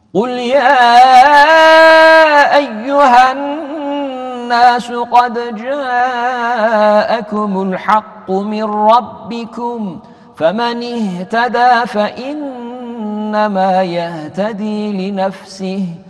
قل يا أيها الناس قد جاءكم الحق من ربكم فمن اهتدى فإنما يهتدي لنفسه